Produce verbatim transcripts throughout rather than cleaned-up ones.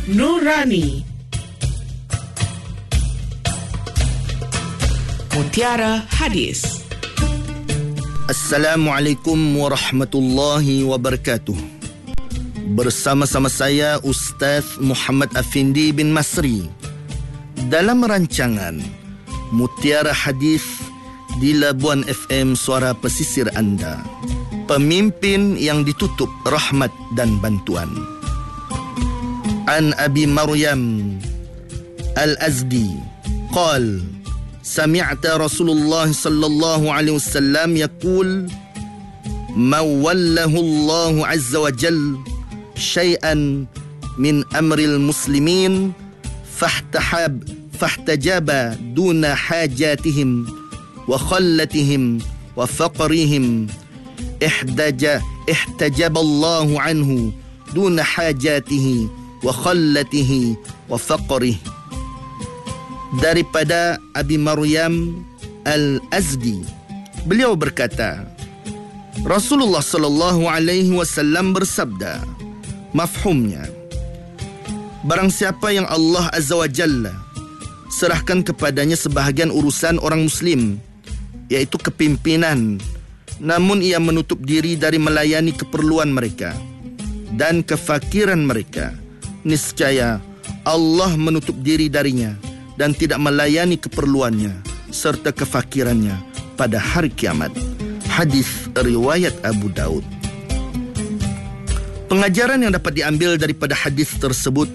Nurani. Mutiara Hadis. Assalamualaikum warahmatullahi wabarakatuh. Bersama-sama saya Ustaz Muhammad Afindi bin Masri dalam rancangan Mutiara Hadis di Labuan F M Suara Pesisir Anda. Pemimpin yang ditutup rahmat dan bantuan. An Abi Maryam Al-Azdi qal sami'ta Rasulullah sallallahu alaihi wasallam yaqul ma wallahu Allah azza wa jalla syai'an min amril muslimin fahtahab fahtajaba duna hajatihim wa khallatihim wa faqrihim ihdaja ihtajaba Allah anhu duna hajatihi wa khallatihi wa faqrih. Daripada Abi Maryam Al-Azdi, beliau berkata, Rasulullah sallallahu alaihi wasallam bersabda, mafhumnya, barang siapa yang Allah azza wa jalla serahkan kepadanya sebahagian urusan orang muslim, iaitu kepimpinan, namun ia menutup diri dari melayani keperluan mereka dan kefakiran mereka, niscaya Allah menutup diri darinya dan tidak melayani keperluannya serta kefakirannya pada hari kiamat. Hadis riwayat Abu Daud. Pengajaran yang dapat diambil daripada hadis tersebut,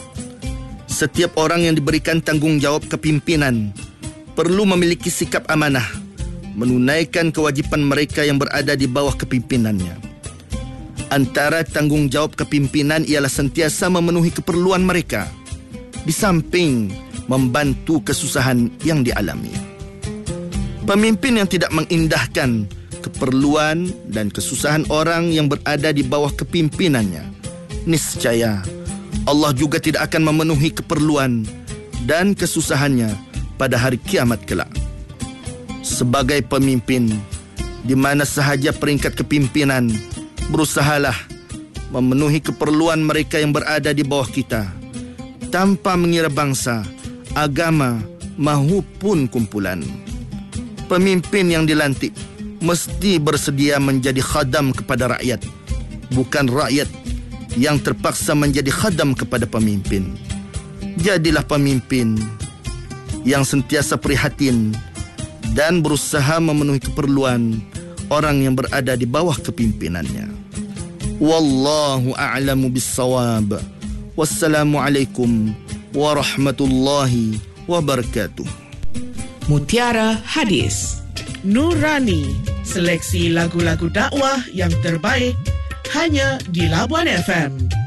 setiap orang yang diberikan tanggungjawab kepimpinan perlu memiliki sikap amanah, menunaikan kewajipan mereka yang berada di bawah kepimpinannya. Antara tanggungjawab kepimpinan ialah sentiasa memenuhi keperluan mereka, di samping membantu kesusahan yang dialami. Pemimpin yang tidak mengindahkan keperluan dan kesusahan orang yang berada di bawah kepimpinannya, niscaya Allah juga tidak akan memenuhi keperluan dan kesusahannya pada hari kiamat kelak. Sebagai pemimpin, di mana sahaja peringkat kepimpinan, berusahalah memenuhi keperluan mereka yang berada di bawah kita, tanpa mengira bangsa, agama maupun kumpulan. Pemimpin yang dilantik mesti bersedia menjadi khadam kepada rakyat, bukan rakyat yang terpaksa menjadi khadam kepada pemimpin. Jadilah pemimpin yang sentiasa prihatin dan berusaha memenuhi keperluan orang yang berada di bawah kepimpinannya. Wallahu a'lamu bis-shawab. Wassalamualaikum warahmatullahi wabarakatuh. Mutiara Hadis Nurani, seleksi lagu-lagu dakwah yang terbaik hanya di Labuan F M.